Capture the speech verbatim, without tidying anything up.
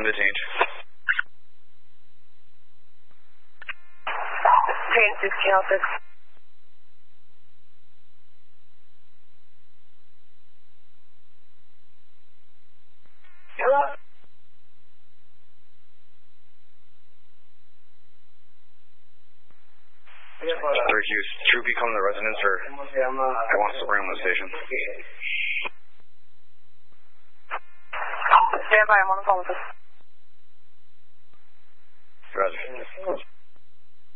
I'm detained. Francis Calvin. Hello? Syracuse, Troopy come to the residence, or I want to bring him to the station. Stand by, I'm on the phone with us. Roger.